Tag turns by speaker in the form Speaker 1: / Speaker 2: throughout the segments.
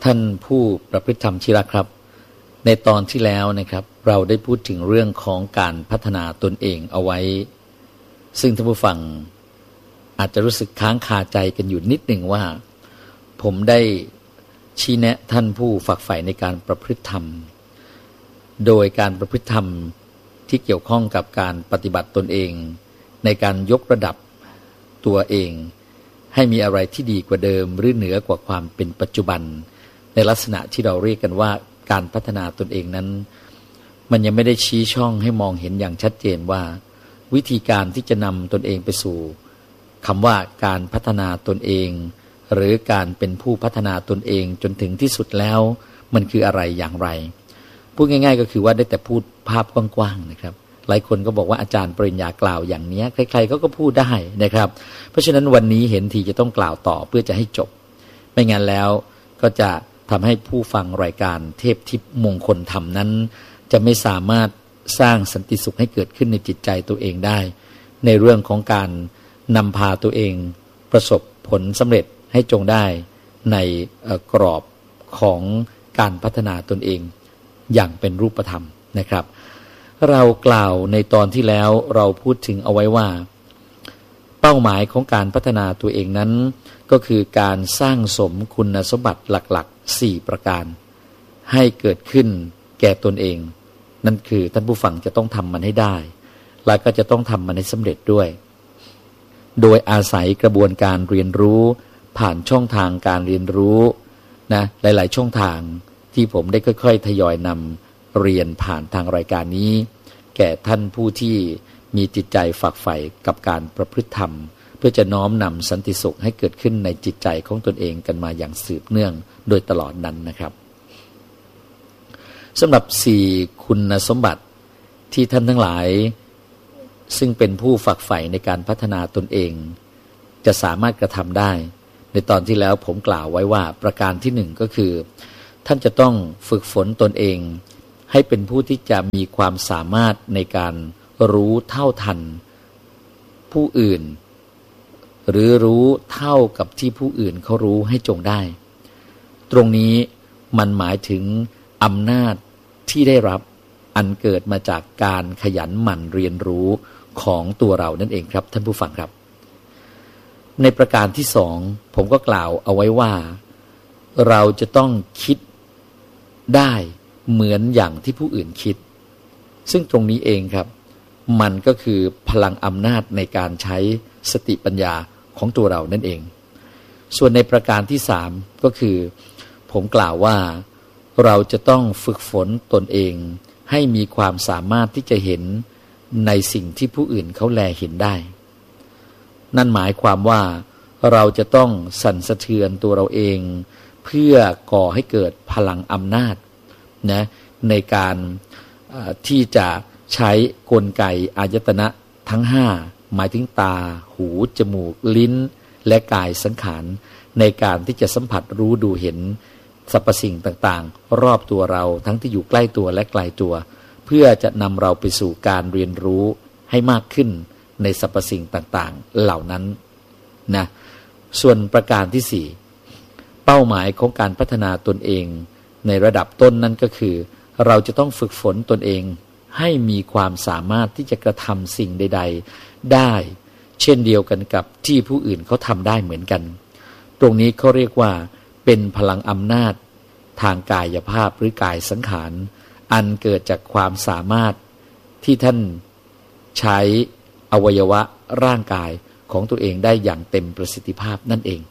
Speaker 1: ท่านผู้ประพฤติธรรมที่รักครับในตอนที่แล้วนะครับเราได้พูดถึงเรื่องของการพัฒนาตนเองเอาไว้ซึ่งท่านผู้ฟังอาจจะรู้สึกค้างคาใจกันอยู่นิดหนึ่งว่าผมได้ชี้แนะท่านผู้ฝักใฝ่ในการประพฤติธรรมโดยการประพฤติธรรมที่เกี่ยวข้องกับการปฏิบัติตนเองในการยกระดับตัวเองให้มีอะไรที่ดีกว่าเดิมหรือเหนือกว่าความเป็นปัจจุบันในลักษณะที่เราเรียกกันว่าการพัฒนาตนเองนั้นมันยังไม่ได้ชี้ช่องให้มองเห็นอย่างชัดเจนว่าวิธีการที่จะนำตนเองไปสู่คำว่าการพัฒนาตนเองหรือการเป็นผู้พัฒนาตนเองจนถึงที่สุดแล้วมันคืออะไรอย่างไรพูดง่ายๆก็คือว่าได้แต่พูดภาพกว้างๆนะครับหลายคนก็บอกว่าอาจารย์ปริญญากล่าวอย่างนี้ใครๆก็พูดได้นะครับเพราะฉะนั้นวันนี้เห็นทีจะต้องกล่าวต่อเพื่อจะให้จบไม่งั้นแล้วก็จะทำให้ผู้ฟังรายการเทพทิพย์มงคลธรรมนั้นจะไม่สามารถสร้างสันติสุขให้เกิดขึ้นในจิตใจตัวเองได้ในเรื่องของการนำพาตัวเองประสบผลสำเร็จให้จงได้ในกรอบของการพัฒนาตนเองอย่างเป็นรูปธรรมนะครับเรากล่าวในตอนที่แล้วเราพูดถึงเอาไว้ว่าเป้าหมายของการพัฒนาตัวเองนั้นก็คือการสร้างสมคุณสมบัติหลักๆ4ประการให้เกิดขึ้นแก่ตนเองนั่นคือท่านผู้ฟังจะต้องทำมันให้ได้และก็จะต้องทำมันให้สำเร็จด้วยโดยอาศัยกระบวนการเรียนรู้ผ่านช่องทางการเรียนรู้นะหลายๆช่องทางที่ผมได้ค่อยๆทยอยนำเรียนผ่านทางรายการนี้แก่ท่านผู้ที่มีจิตใจฝักใฝ่กับการประพฤติธรรมเพื่อจะน้อมนำสันติสุขให้เกิดขึ้นในจิตใจของตนเองกันมาอย่างสืบเนื่องโดยตลอดนั้นนะครับสำหรับ4คุณสมบัติที่ท่านทั้งหลายซึ่งเป็นผู้ฝักใฝ่ในการพัฒนาตนเองจะสามารถกระทำได้ในตอนที่แล้วผมกล่าวไว้ว่าประการที่1ก็คือท่านจะต้องฝึกฝนตนเองให้เป็นผู้ที่จะมีความสามารถในการรู้เท่าทันผู้อื่นหรือรู้เท่ากับที่ผู้อื่นเขารู้ให้จงได้ตรงนี้มันหมายถึงอำนาจที่ได้รับอันเกิดมาจากการขยันหมั่นเรียนรู้ของตัวเรานั่นเองครับท่านผู้ฟังครับในประการที่2ผมก็กล่าวเอาไว้ว่าเราจะต้องคิดได้เหมือนอย่างที่ผู้อื่นคิดซึ่งตรงนี้เองครับมันก็คือพลังอำนาจในการใช้สติปัญญาของตัวเรานั่นเองส่วนในประการที่3ก็คือผมกล่าวว่าเราจะต้องฝึกฝนตนเองให้มีความสามารถที่จะเห็นในสิ่งที่ผู้อื่นเขาแลเห็นได้นั่นหมายความว่าเราจะต้องสั่นสะเทือนตัวเราเองเพื่อก่อให้เกิดพลังอำนาจนะในการที่จะใช้กลไกอายตนะทั้ง5หมายถึงตาหูจมูกลิ้นและกายสังขารในการที่จะสัมผัสรู้ดูเห็นสรรพสิ่งต่างๆรอบตัวเราทั้งที่อยู่ใกล้ตัวและไกลตัวเพื่อจะนำเราไปสู่การเรียนรู้ให้มากขึ้นในสรรพสิ่งต่างๆเหล่านั้นนะส่วนประการที่4เป้าหมายของการพัฒนาตนเองในระดับต้นนั้นก็คือเราจะต้องฝึกฝนตนเองให้มีความสามารถที่จะกระทำสิ่งใดๆได้เช่นเดียวกันกับที่ผู้อื่นเขาทำได้เหมือนกันตรงนี้เขาเรียกว่าเป็นพลังอำนาจทางกายภาพหรือกายสังขารอันเกิดจากความสามารถที่ท่านใช้อวัยวะร่างกายของตัวเองได้อย่างเต็มประสิทธิภาพนั่นเอง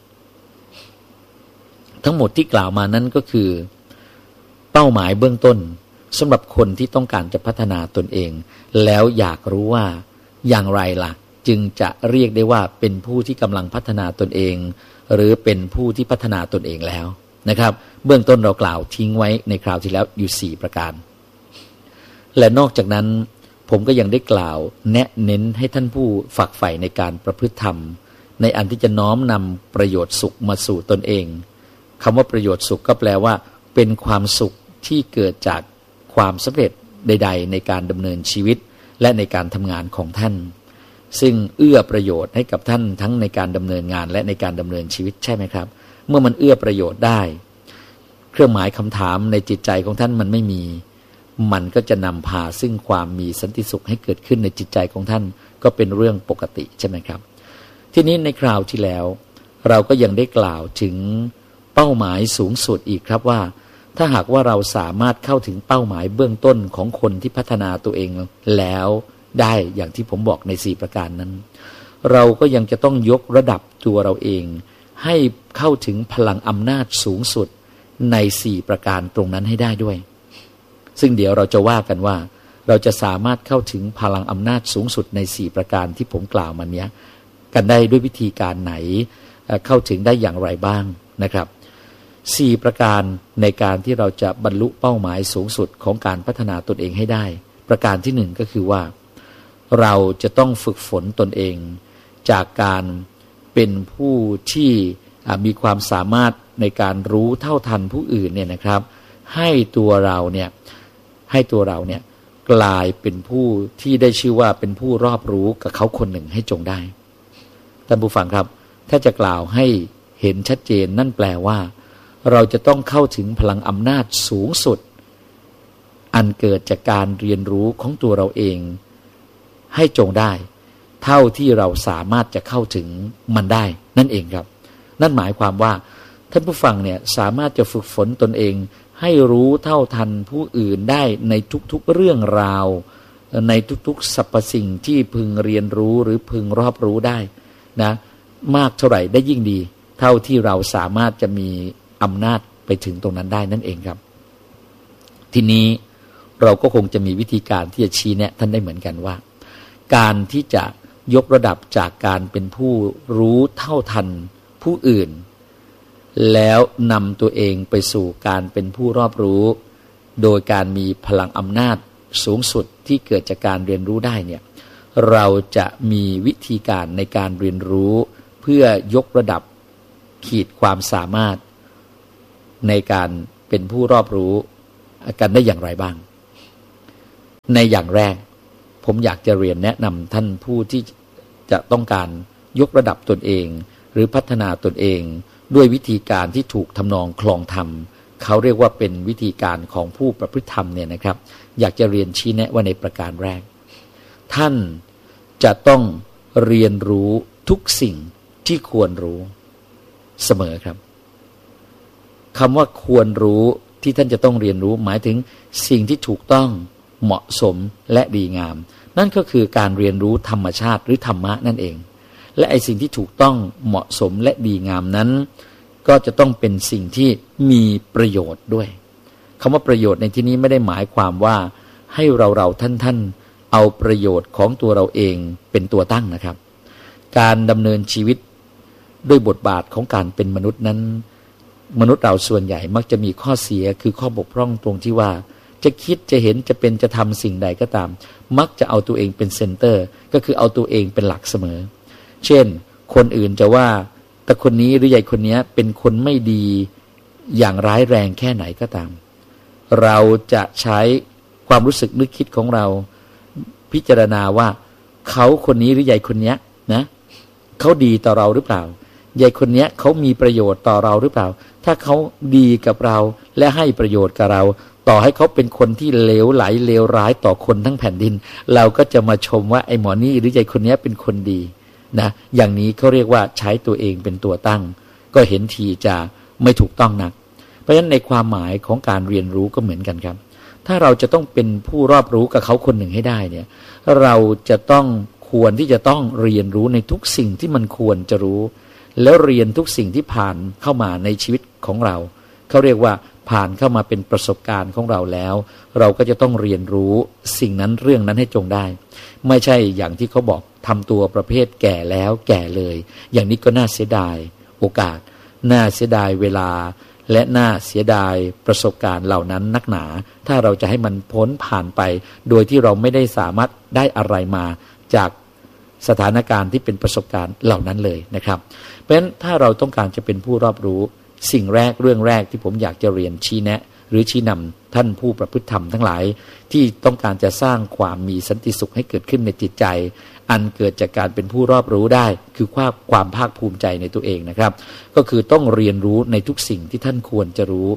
Speaker 1: ทั้งหมดที่กล่าวมานั้นก็คือเป้าหมายเบื้องต้นสำหรับคนที่ต้องการจะพัฒนาตนเองแล้วอยากรู้ว่าอย่างไรล่ะจึงจะเรียกได้ว่าเป็นผู้ที่กำลังพัฒนาตนเองหรือเป็นผู้ที่พัฒนาตนเองแล้วนะครับเบื้องต้นเรากล่าวทิ้งไว้ในคราวที่แล้วอยู่4ประการและนอกจากนั้นผมก็ยังได้กล่าวแนะเน้นให้ท่านผู้ฝักใฝ่ในการประพฤติธรรมในอันที่จะน้อมนำประโยชน์สุขมาสู่ตนเองคำว่าประโยชน์สุขก็แปลว่าเป็นความสุขที่เกิดจากความสำเร็จใดๆในการดำเนินชีวิตและในการทำงานของท่านซึ่งเอื้อประโยชน์ให้กับท่านทั้งในการดำเนินงานและในการดำเนินชีวิตใช่ไหมครับเมื่อมันเอื้อประโยชน์ได้เครื่องหมายคำถามในจิตใจของท่านมันไม่มีมันก็จะนำพาซึ่งความมีสันติสุขให้เกิดขึ้นในจิตใจของท่านก็เป็นเรื่องปกติใช่ไหมครับทีนี้ในคราวที่แล้วเราก็ยังได้กล่าวถึงเป้าหมายสูงสุดอีกครับว่าถ้าหากว่าเราสามารถเข้าถึงเป้าหมายเบื้องต้นของคนที่พัฒนาตัวเองแล้วได้อย่างที่ผมบอกใน4ประการนั้นเราก็ยังจะต้องยกระดับตัวเราเองให้เข้าถึงพลังอำนาจสูงสุดใน4ประการตรงนั้นให้ได้ด้วยซึ่งเดี๋ยวเราจะว่ากันว่าเราจะสามารถเข้าถึงพลังอำนาจสูงสุดใน4ประการที่ผมกล่าวมาเนี้ยกันได้ด้วยวิธีการไหนเข้าถึงได้อย่างไรบ้างนะครับ4ประการในการที่เราจะบรรลุเป้าหมายสูงสุดของการพัฒนาตนเองให้ได้ประการที่1ก็คือว่าเราจะต้องฝึกฝนตนเองจากการเป็นผู้ที่มีความสามารถในการรู้เท่าทันผู้อื่นเนี่ยนะครับให้ตัวเราเนี่ยกลายเป็นผู้ที่ได้ชื่อว่าเป็นผู้รอบรู้กับเขาคนหนึ่งให้จงได้ท่านผู้ฟังครับถ้าจะกล่าวให้เห็นชัดเจนนั่นแปลว่าเราจะต้องเข้าถึงพลังอำนาจสูงสุดอันเกิดจากการเรียนรู้ของตัวเราเองให้จงได้เท่าที่เราสามารถจะเข้าถึงมันได้นั่นเองครับนั่นหมายความว่าท่านผู้ฟังเนี่ยสามารถจะฝึกฝนตนเองให้รู้เท่าทันผู้อื่นได้ในทุกๆเรื่องราวในทุกๆสรรพสิ่งที่พึงเรียนรู้หรือพึงรอบรู้ได้นะมากเท่าไหร่ได้ยิ่งดีเท่าที่เราสามารถจะมีอำนาจไปถึงตรงนั้นได้นั่นเองครับทีนี้เราก็คงจะมีวิธีการที่จะชี้แนะท่านได้เหมือนกันว่าการที่จะยกระดับจากการเป็นผู้รู้เท่าทันผู้อื่นแล้วนำตัวเองไปสู่การเป็นผู้รอบรู้โดยการมีพลังอำนาจสูงสุดที่เกิดจากการเรียนรู้ได้เนี่ยเราจะมีวิธีการในการเรียนรู้เพื่อยกระดับขีดความสามารถในการเป็นผู้รอบรู้กันได้อย่างไรบ้างในอย่างแรกผมอยากจะเรียนแนะนำท่านผู้ที่จะต้องการยกระดับตนเองหรือพัฒนาตนเองด้วยวิธีการที่ถูกทำนองคลองธรรมเขาเรียกว่าเป็นวิธีการของผู้ประพฤติธรรมเนี่ยนะครับอยากจะเรียนชี้แนะว่าในประการแรกท่านจะต้องเรียนรู้ทุกสิ่งที่ควรรู้เสมอครับคำว่าควรรู้ที่ท่านจะต้องเรียนรู้หมายถึงสิ่งที่ถูกต้องเหมาะสมและดีงามนั่นก็คือการเรียนรู้ธรรมชาติหรือธรรมะนั่นเองและไอ้สิ่งที่ถูกต้องเหมาะสมและดีงามนั้นก็จะต้องเป็นสิ่งที่มีประโยชน์ด้วยคำว่าประโยชน์ในที่นี้ไม่ได้หมายความว่าให้เราท่านเอาประโยชน์ของตัวเราเองเป็นตัวตั้งนะครับการดำเนินชีวิตด้วยบทบาทของการเป็นมนุษย์นั้นมนุษย์เราส่วนใหญ่มักจะมีข้อเสียคือข้อบกพร่องตรงที่ว่าจะคิดจะเห็นจะเป็นจะทำสิ่งใดก็ตามมักจะเอาตัวเองเป็นเซนเตอร์ก็คือเอาตัวเองเป็นหลักเสมอเช่นคนอื่นจะว่าแต่คนนี้หรือใหญ่คนนี้เป็นคนไม่ดีอย่างร้ายแรงแค่ไหนก็ตามเราจะใช้ความรู้สึกนึกคิดของเราพิจารณาว่าเขาคนนี้หรือใหญ่คนนี้นะเขาดีต่อเราหรือเปล่าใหญ่คนนี้เขามีประโยชน์ต่อเราหรือเปล่าถ้าเขาดีกับเราและให้ประโยชน์กับเราต่อให้เขาเป็นคนที่เลวไหลเลวร้ายต่อคนทั้งแผ่นดินเราก็จะมาชมว่าไอ้หมอนี่หรือใหญ่คนนี้เป็นคนดีนะอย่างนี้เขาเรียกว่าใช้ตัวเองเป็นตัวตั้งก็เห็นทีจะไม่ถูกต้องนักเพราะฉะนั้นในความหมายของการเรียนรู้ก็เหมือนกันครับถ้าเราจะต้องเป็นผู้รอบรู้กับเขาคนหนึ่งให้ได้เนี่ยเราจะต้องควรที่จะต้องเรียนรู้ในทุกสิ่งที่มันควรจะรู้แล้วเรียนทุกสิ่งที่ผ่านเข้ามาในชีวิตของเราเขาเรียกว่าผ่านเข้ามาเป็นประสบการณ์ของเราแล้วเราก็จะต้องเรียนรู้สิ่งนั้นเรื่องนั้นให้จงได้ไม่ใช่อย่างที่เขาบอกทำตัวประเภทแก่แล้วแก่เลยอย่างนี้ก็น่าเสียดายโอกาสน่าเสียดายเวลาและน่าเสียดายประสบการณ์เหล่านั้นนักหนาถ้าเราจะให้มันพ้นผ่านไปโดยที่เราไม่ได้สามารถได้อะไรมาจากสถานการณ์ที่เป็นประสบการณ์เหล่านั้นเลยนะครับเพราะฉะนั้นถ้าเราต้องการจะเป็นผู้รอบรู้สิ่งแรกเรื่องแรกที่ผมอยากจะเรียนชี้แนะหรือชี้นำท่านผู้ประพฤติธรรมทั้งหลายที่ต้องการจะสร้างความมีสันติสุขให้เกิดขึ้นในจิตใจอันเกิดจากการเป็นผู้รอบรู้ได้คือความภาคภูมิใจในตัวเองนะครับก็คือต้องเรียนรู้ในทุกสิ่งที่ท่านควรจะรู้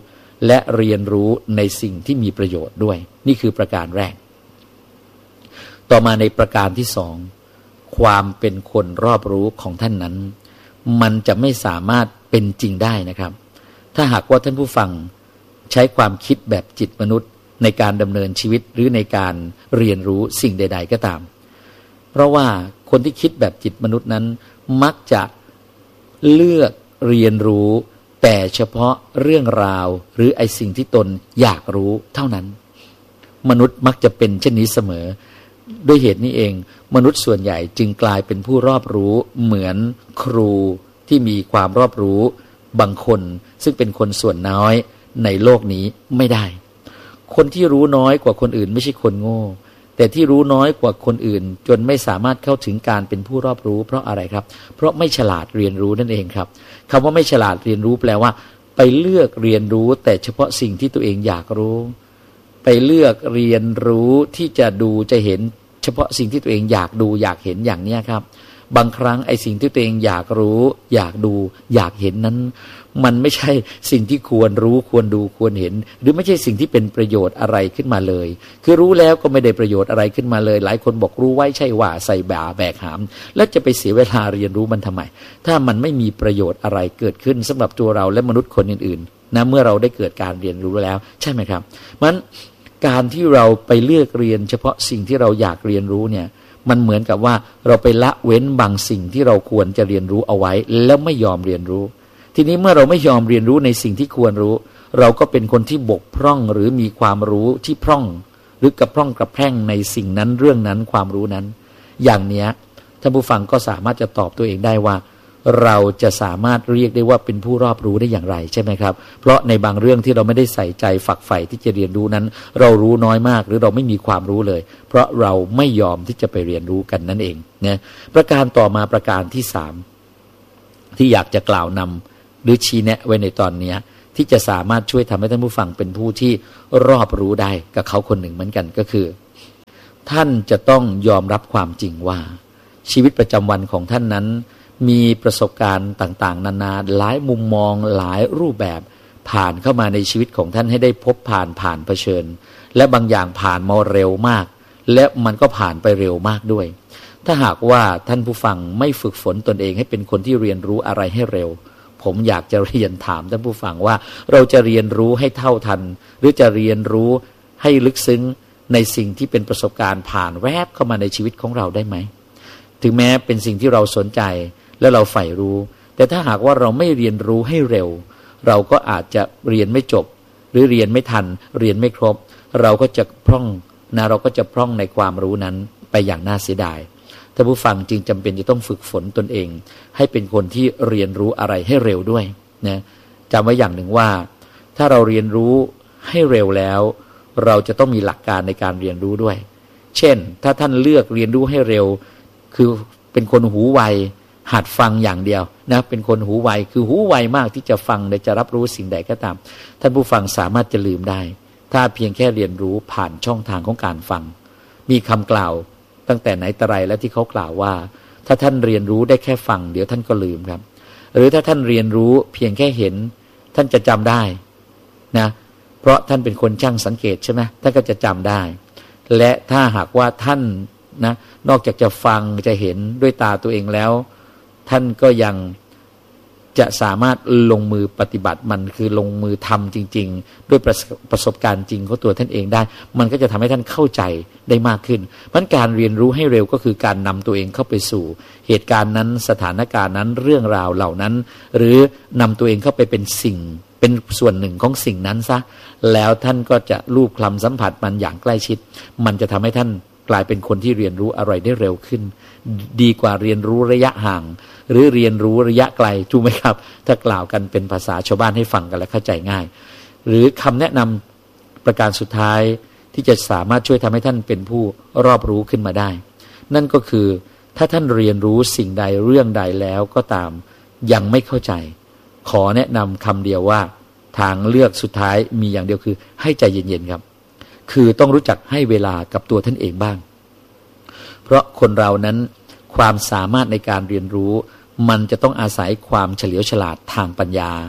Speaker 1: และเรียนรู้ในสิ่งที่มีประโยชน์ด้วยนี่คือประการแรกต่อมาในประการที่สองความเป็นคนรอบรู้ของท่านนั้นมันจะไม่สามารถเป็นจริงได้นะครับถ้าหากว่าท่านผู้ฟังใช้ความคิดแบบจิตมนุษย์ในการดำเนินชีวิตหรือในการเรียนรู้สิ่งใดๆก็ตามเพราะว่าคนที่คิดแบบจิตมนุษย์นั้นมักจะเลือกเรียนรู้แต่เฉพาะเรื่องราวหรือไอ้สิ่งที่ตนอยากรู้เท่านั้นมนุษย์มักจะเป็นเช่นนี้เสมอด้วยเหตุนี้เองมนุษย์ส่วนใหญ่จึงกลายเป็นผู้รอบรู้เหมือนครูที่มีความรอบรู้บางคนซึ่งเป็นคนส่วนน้อยในโลกนี้ไม่ได้คนที่รู้น้อยกว่าคนอื่นไม่ใช่คนโง่แต่ที่รู้น้อยกว่าคนอื่นจนไม่สามารถเข้าถึงการเป็นผู้รอบรู้เพราะอะไรครับเพราะไม่ฉลาดเรียนรู้นั่นเองครับคำว่าไม่ฉลาดเรียนรู้แปลว่าไปเลือกเรียนรู้แต่เฉพาะสิ่งที่ตัวเองอยากรู้ไปเลือกเรียนรู้ที่จะดูจะเห็นเฉพาะสิ่งที่ตัวเองอยากดูอยากเห็นอย่างนี้ครับบางครั้งไอ้สิ่งที่ตัวเองอยากรู้อยากดูอยากเห็นนั้นมันไม่ใช่สิ่งที่ควรรู้ควรดูควรเห็นหรือไม่ใช่สิ่งที่เป็นประโยชน์อะไรขึ้นมาเลยคือรู้แล้วก็ไม่ได้ประโยชน์อะไรขึ้นมาเลยหลายคนบอกรู้ไว้ใช่ว่าใส่บ่าแบกหามแล้วจะไปเสียเวลาเรียนรู้มันทำไมถ้ามันไม่มีประโยชน์อะไรเกิดขึ้นสำหรับตัวเราและมนุษย์คนอื่นๆนะเมื่อเราได้เกิดการเรียนรู้แล้วใช่ไหมครับมันการที่เราไปเลือกเรียนเฉพาะสิ่งที่เราอยากเรียนรู้เนี่ยมันเหมือนกับว่าเราไปละเว้นบางสิ่งที่เราควรจะเรียนรู้เอาไว้แล้วไม่ยอมเรียนรู้ทีนี้เมื่อเราไม่ยอมเรียนรู้ในสิ่งที่ควรรู้เราก็เป็นคนที่บกพร่องหรือมีความรู้ที่พร่องหรือกระพร่องกระแพร่งในสิ่งนั้นเรื่องนั้นความรู้นั้นอย่างเนี้ยท่านผู้ฟังก็สามารถจะตอบตัวเองได้ว่าเราจะสามารถเรียกได้ว่าเป็นผู้รอบรู้ได้อย่างไรใช่ไหมครับเพราะในบางเรื่องที่เราไม่ได้ใส่ใจฝักใฝ่ที่จะเรียนรู้นั้นเรารู้น้อยมากหรือเราไม่มีความรู้เลยเพราะเราไม่ยอมที่จะไปเรียนรู้กันนั่นเองนะประการต่อมาประการที่สามที่อยากจะกล่าวนำหรือชี้แนะไว้ในตอนนี้ที่จะสามารถช่วยทำให้ท่านผู้ฟังเป็นผู้ที่รอบรู้ได้กับเขาคนหนึ่งเหมือนกันก็คือท่านจะต้องยอมรับความจริงว่าชีวิตประจำวันของท่านนั้นมีประสบการณ์ต่างๆนานาหลายมุมมองหลายรูปแบบผ่านเข้ามาในชีวิตของท่านให้ได้พบผ่านเผชิญและบางอย่างผ่านมาเร็วมากและมันก็ผ่านไปเร็วมากด้วยถ้าหากว่าท่านผู้ฟังไม่ฝึกฝนตนเองให้เป็นคนที่เรียนรู้อะไรให้เร็วผมอยากจะเรียนถามท่านผู้ฟังว่าเราจะเรียนรู้ให้เท่าทันหรือจะเรียนรู้ให้ลึกซึ้งในสิ่งที่เป็นประสบการณ์ผ่านแวบเข้ามาในชีวิตของเราได้ไหมถึงแม้เป็นสิ่งที่เราสนใจและเราใฝ่รู้แต่ถ้าหากว่าเราไม่เรียนรู้ให้เร็วเราก็อาจจะเรียนไม่จบหรือเรียนไม่ทันเรียนไม่ครบเราก็จะพร่องในความรู้นั้นไปอย่างน่าเสียดายท่านผู้ฟังจึงจำเป็นจะต้องฝึกฝนตนเองให้เป็นคนที่เรียนรู้อะไรให้เร็วด้วยนะจำไว้อย่างหนึ่งว่าถ้าเราเรียนรู้ให้เร็วแล้วเราจะต้องมีหลักการในการเรียนรู้ด้วยเช่นถ้าท่านเลือกเรียนรู้ให้เร็วคือเป็นคนหูไวหัดฟังอย่างเดียวนะเป็นคนหูไวคือหูไวมากที่จะฟังและจะรับรู้สิ่งใดก็ตามท่านผู้ฟังสามารถจะลืมได้ถ้าเพียงแค่เรียนรู้ผ่านช่องทางของการฟังมีคำกล่าวตั้งแต่ไหนแต่ไรแล้วที่เขากล่าวว่าถ้าท่านเรียนรู้ได้แค่ฟังเดี๋ยวท่านก็ลืมครับหรือถ้าท่านเรียนรู้เพียงแค่เห็นท่านจะจำได้นะเพราะท่านเป็นคนช่างสังเกตใช่ไหมท่านก็จะจำได้และถ้าหากว่าท่านนะนอกจากจะฟังจะเห็นด้วยตาตัวเองแล้วท่านก็ยังจะสามารถลงมือปฏิบัติมันคือลงมือทำจริงๆด้วยประสบการณ์จริงของตัวท่านเองได้มันก็จะทำให้ท่านเข้าใจได้มากขึ้นเพราะการเรียนรู้ให้เร็วก็คือการนำตัวเองเข้าไปสู่เหตุการณ์นั้นสถานการณ์นั้นเรื่องราวเหล่านั้นหรือนำตัวเองเข้าไปเป็นสิ่งเป็นส่วนหนึ่งของสิ่งนั้นซะแล้วท่านก็จะลูบคลำสัมผัสมันอย่างใกล้ชิดมันจะทำให้ท่านกลายเป็นคนที่เรียนรู้อะไรได้เร็วขึ้นดีกว่าเรียนรู้ระยะห่างหรือเรียนรู้ระยะไกลถูกไหมครับถ้ากล่าวกันเป็นภาษาชาวบ้านให้ฟังกันและเข้าใจง่ายหรือคำแนะนำประการสุดท้ายที่จะสามารถช่วยทำให้ท่านเป็นผู้รอบรู้ขึ้นมาได้นั่นก็คือถ้าท่านเรียนรู้สิ่งใดเรื่องใดแล้วก็ตามยังไม่เข้าใจขอแนะนำคำเดียวว่าทางเลือกสุดท้ายมีอย่างเดียวคือให้ใจเย็นๆครับคือต้องรู้จักให้เวลากับตัวท่านเองบ้างเพราะคนเรานั้นความสามารถในการเรียนรู้มันจะต้องอาศัยความเฉลียวฉลาดทางปัญญา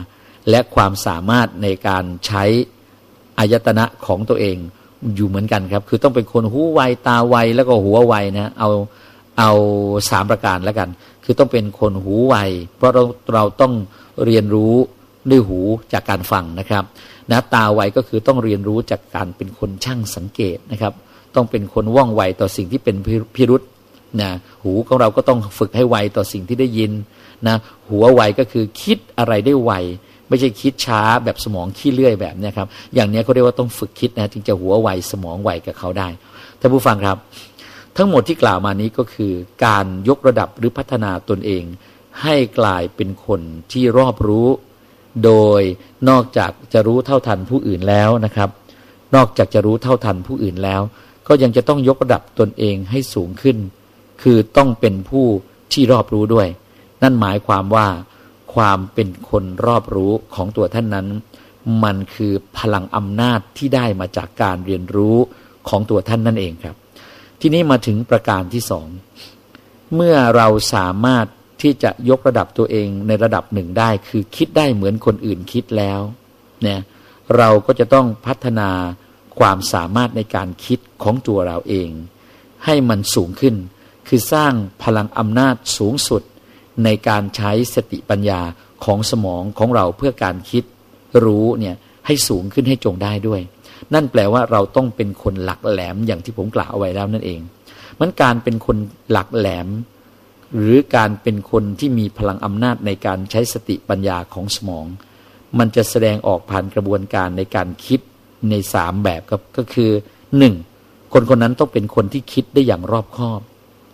Speaker 1: และความสามารถในการใช้อายตนะของตัวเองอยู่เหมือนกันครับคือต้องเป็นคนหูไวตาไวแล้วก็หัวไวนะเอา3ประการแล้วกันคือต้องเป็นคนหูไวเพราะเราต้องเรียนรู้ด้วยหูจากการฟังนะครับนะตาไวก็คือต้องเรียนรู้จากการเป็นคนช่างสังเกตนะครับต้องเป็นคนว่องไวต่อสิ่งที่เป็นพิรุธนะหูของเราก็ต้องฝึกให้ไวต่อสิ่งที่ได้ยินนะหัวไวก็คือคิดอะไรได้ไวไม่ใช่คิดช้าแบบสมองขี้เลื่อยแบบนี้ครับอย่างนี้เขาเรียกว่าต้องฝึกคิดนะจึงจะหัวไวสมองไวกับเขาได้ท่านผู้ฟังครับทั้งหมดที่กล่าวมานี้ก็คือการยกระดับหรือพัฒนาตนเองให้กลายเป็นคนที่รอบรู้โดยนอกจากจะรู้เท่าทันผู้อื่นแล้วนะครับนอกจากจะรู้เท่าทันผู้อื่นแล้วก็ยังจะต้องยกระดับตนเองให้สูงขึ้นคือต้องเป็นผู้ที่รอบรู้ด้วยนั่นหมายความว่าความเป็นคนรอบรู้ของตัวท่านนั้นมันคือพลังอำนาจที่ได้มาจากการเรียนรู้ของตัวท่านนั่นเองครับทีนี้มาถึงประการที่2เมื่อเราสามารถที่จะยกระดับตัวเองในระดับหนึ่งได้คือคิดได้เหมือนคนอื่นคิดแล้วเนี่ยเราก็จะต้องพัฒนาความสามารถในการคิดของตัวเราเองให้มันสูงขึ้นคือสร้างพลังอำนาจสูงสุดในการใช้สติปัญญาของสมองของเราเพื่อการคิดรู้เนี่ยให้สูงขึ้นให้จงได้ด้วยนั่นแปลว่าเราต้องเป็นคนหลักแหลมอย่างที่ผมกล่าวเอาไว้แล้วนั่นเองมันการเป็นคนหลักแหลมหรือการเป็นคนที่มีพลังอำนาจในการใช้สติปัญญาของสมองมันจะแสดงออกผ่านกระบวนการในการคิดใน3แบบก็คือ1คนคนนั้นต้องเป็นคนที่คิดได้อย่างรอบคอบ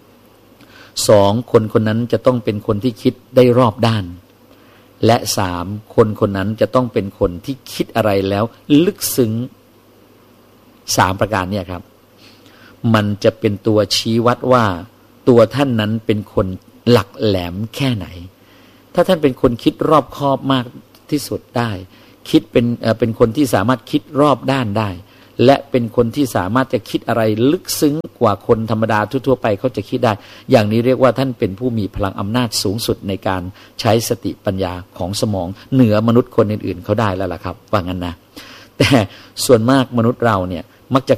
Speaker 1: 2คนคนนั้นจะต้องเป็นคนที่คิดได้รอบด้านและ3คนคนนั้นจะต้องเป็นคนที่คิดอะไรแล้วลึกซึ้ง3ประการเนี่ยครับมันจะเป็นตัวชี้วัดว่าตัวท่านนั้นเป็นคนหลักแหลมแค่ไหนถ้าท่านเป็นคนคิดรอบคอบมากที่สุดได้คิดเป็นคนที่สามารถคิดรอบด้านได้และเป็นคนที่สามารถจะคิดอะไรลึกซึ้งกว่าคนธรรมดาทั่วๆไปเขาจะคิดได้อย่างนี้เรียกว่าท่านเป็นผู้มีพลังอำนาจสูงสุดในการใช้สติปัญญาของสมองเหนือมนุษย์คนอื่นๆเขาได้แล้วล่ะครับว่างั้นนะแต่ส่วนมากมนุษย์เราเนี่ยมักจะ